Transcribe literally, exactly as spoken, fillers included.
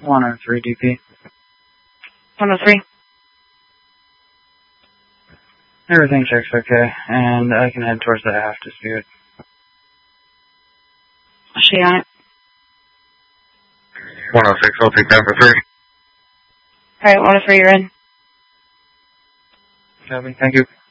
one oh three D P. one oh three. Everything checks okay, and I can head towards the aft dispute. Is she on it? one oh six, I'll take that for three. Alright, one oh three, you're in. Copy, thank you.